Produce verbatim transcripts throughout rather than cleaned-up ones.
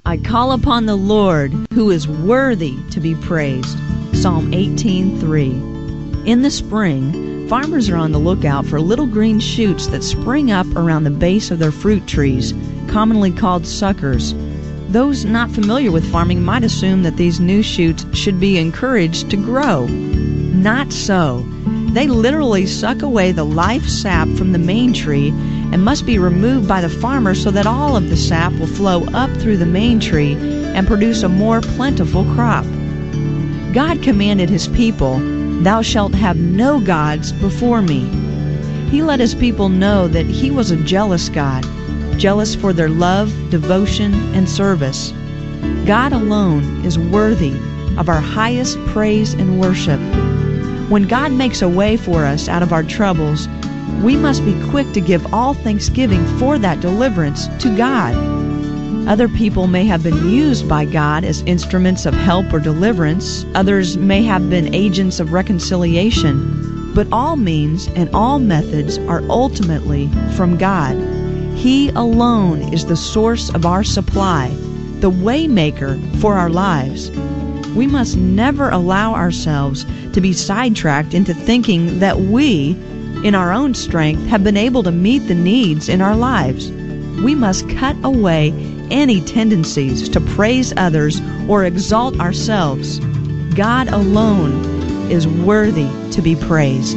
I call upon the Lord, who is worthy to be praised. Psalm eighteen three. In the spring, farmers are on the lookout for little green shoots that spring up around the base of their fruit trees, commonly called suckers. Those not familiar with farming might assume that these new shoots should be encouraged to grow. Not so. They literally suck away the life sap from the main tree and must be removed by the farmer so that all of the sap will flow up through the main tree and produce a more plentiful crop. God commanded His people, "Thou shalt have no gods before me." He let His people know that He was a jealous God, jealous for their love, devotion, and service. God alone is worthy of our highest praise and worship. When God makes a way for us out of our troubles, we must be quick to give all thanksgiving for that deliverance to God. Other people may have been used by God as instruments of help or deliverance. Others may have been agents of reconciliation. But all means and all methods are ultimately from God. He alone is the source of our supply, the way maker for our lives. We must never allow ourselves to be sidetracked into thinking that we, in our own strength, have been able to meet the needs in our lives. We must cut away any tendencies to praise others or exalt ourselves. God alone is worthy to be praised.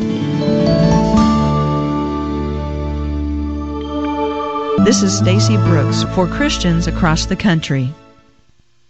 This is Stacy Brooks for Christians across the country.